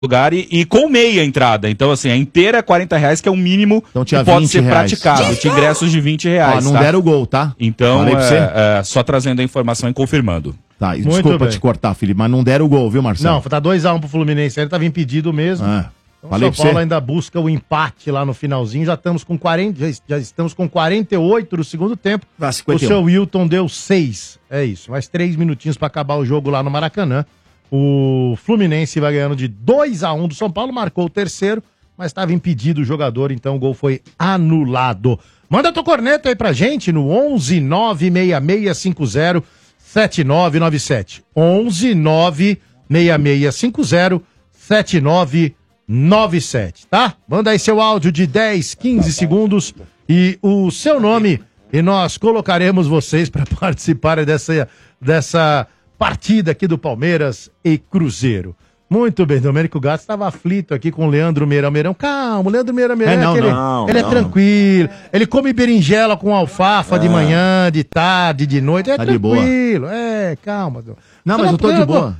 lugar e com meia entrada. Então, assim, a inteira é R$40, que é o mínimo então, tinha que pode ser reais. praticado. Tinha ingressos de R$20. Não deram o gol, tá? Então, só trazendo a informação e confirmando. Tá, e desculpa te cortar, Felipe, mas não deram o gol, viu, Marcelo? Não, tá 2-1 pro Fluminense. Ele tava impedido mesmo. Então, São Paulo ainda busca o empate lá no finalzinho. Já estamos com 48 do segundo tempo. O seu Wilton deu 6. É isso. Mais 3 minutinhos pra acabar o jogo lá no Maracanã. O Fluminense vai ganhando de 2-1 do São Paulo. Marcou o terceiro, mas estava impedido o jogador. Então o gol foi anulado. Manda tua corneta aí pra gente no 11 96650 7997. 11 96650 7997, tá? Manda aí seu áudio de 10, 15 segundos e o seu nome e nós colocaremos vocês para participarem dessa partida aqui do Palmeiras e Cruzeiro. Muito bem, Domênico Gato estava aflito aqui com o Leandro Meirão. Calma, o Leandro Meirão ele é tranquilo. Ele come berinjela com alfafa de manhã, de tarde, de noite. É tranquilo. Calma. Não, mas eu tô de boa.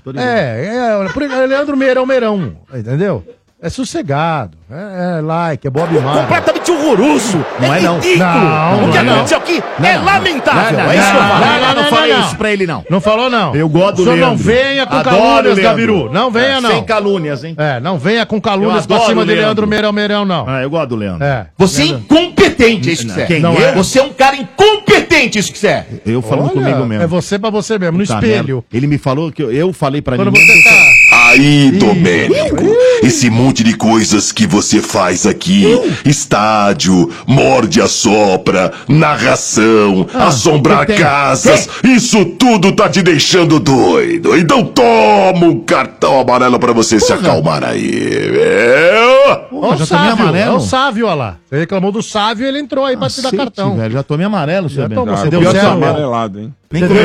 Leandro Meirão, entendeu? É sossegado, é like, é Bob Marley. Completamente horroroso. Não é não. O que aconteceu aqui é lamentável. É isso que eu falo. Não falei isso pra ele, não. Não falou, não. Eu gosto do Leandro. Leandro. Não venha com Adoro calúnias, Leandro. Gabiru. Não venha, não. Sem calúnias, hein? Não venha com calúnias pra cima de Leandro Meirão, não. Eu gosto do Leandro. Você é incompetente, é isso que você é. Quem? Não Eu? Você é um cara incompetente, isso que você é. Eu falando comigo mesmo. É você pra você mesmo, no espelho. Merda. Ele me falou que eu falei pra Quando mim. você tá... Aí, Domênico, esse monte de coisas que você faz aqui, estádio, morde a sopra, narração, assombrar casas, isso tudo tá te deixando doido. Então toma um cartão amarelo pra você se acalmar aí. Ó, já tomei amarelo. É o Sávio, olha lá. Você reclamou do Sávio e ele entrou aí pra te dar cartão. Velho, já tomei amarelo, seu Bento. Você deu amarelado, hein? Você deu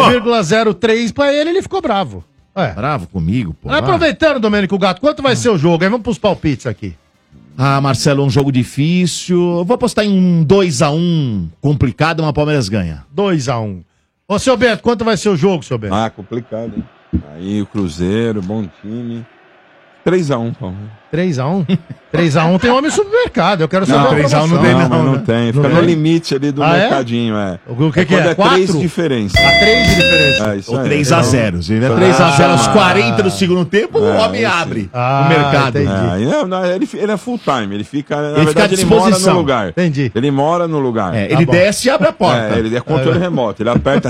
0,03 pra ele ficou bravo. Bravo comigo, pô. Aproveitando, Domênico Gato, quanto vai ser o jogo? Aí vamos pros palpites aqui. Marcelo, um jogo difícil. Eu vou apostar em um 2-1 complicado, mas o Palmeiras ganha. 2-1. Ô, seu Bento, quanto vai ser o jogo, seu Bento? Complicado, hein? Aí o Cruzeiro, bom time. 3-1, Palmeiras. 3-1? 3-1 tem homem no supermercado, eu quero saber a 3-1 não tem não tem. Fica no limite ali do mercadinho, O que é? 3 de diferença. 3 de diferença. Isso Ou aí. 3-0. Se vier 3-0 aos 40 do segundo tempo, o homem abre o mercado. Ele é full time, ele fica, na Ele fica à verdade, ele mora disposição. no lugar. Entendi. Ele mora no lugar. Ele desce e abre a porta. Ele é controle remoto, ele aperta.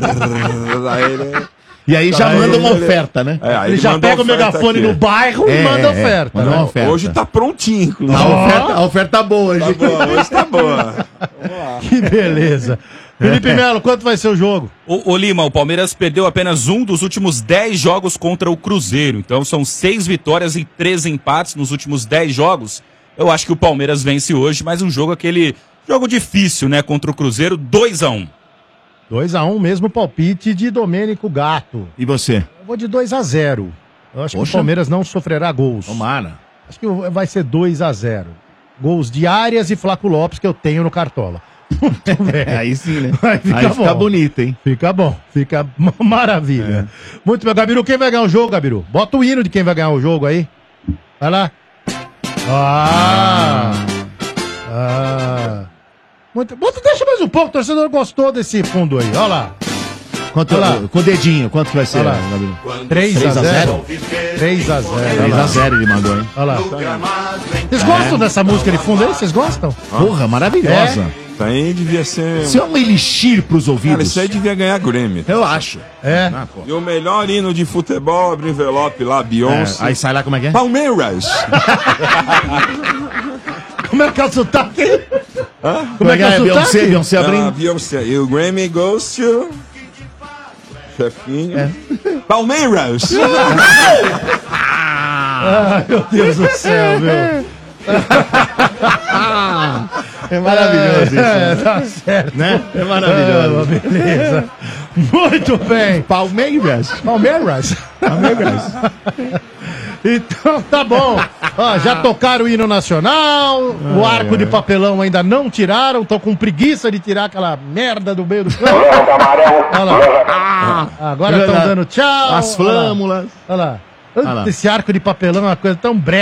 Aí ele... E aí já manda uma oferta, né? Ele já pega o megafone no bairro e manda oferta. Manda uma oferta. Hoje tá prontinho, inclusive. A oferta tá boa hoje. Hoje tá boa. Que beleza. Felipe Melo, quanto vai ser o jogo? Ô Lima, o Palmeiras perdeu apenas um dos últimos 10 jogos contra o Cruzeiro. Então são 6 vitórias e 3 empates nos últimos 10 jogos. Eu acho que o Palmeiras vence hoje, mas um jogo aquele jogo difícil, né? Contra o Cruzeiro, 2-1. 2-1, mesmo palpite de Domênico Gato. E você? Eu vou de 2-0. Eu acho que o Palmeiras não sofrerá gols. Tomara. Acho que vai ser 2-0. Gols de Arias e Flaco Lopes que eu tenho no Cartola. Aí sim, né? Aí fica bonito, hein? Fica bom, fica maravilha. Muito bem, Gabiru, quem vai ganhar o jogo, Gabiru? Bota o hino de quem vai ganhar o jogo aí. Vai lá. Muito... Deixa mais um pouco, o torcedor gostou desse fundo aí, olha lá. Com o dedinho, quanto vai ser, Gabriel? 3-0. 3-0. 3-0 ele mandou, hein? Olha lá. Vocês gostam dessa música de fundo aí? Vocês gostam? Porra, maravilhosa. Isso aí devia ser... Isso é um elixir pros ouvidos. Cara, isso aí devia ganhar Grêmio. Eu acho. E o melhor hino de futebol, abre envelope lá, Beyoncé. Aí sai lá como é que é? Palmeiras. Como é que é o sotaque? Como é que é o sotaque? Beyoncé abrindo. Beyoncé. E o Grammy goes to... Chefinho. Palmeiras. Ai, meu Deus do céu, meu. É maravilhoso isso. Tá certo. Né? É maravilhoso. Beleza. Muito bem. Palmeiras. Então tá bom. Ó, já tocaram o hino nacional. O arco de papelão ainda não tiraram. Tô com preguiça de tirar aquela merda do meio do campo. Olha lá. Agora estão dando tchau. As flâmulas. Olha lá. lá. Esse arco de papelão é uma coisa tão breve.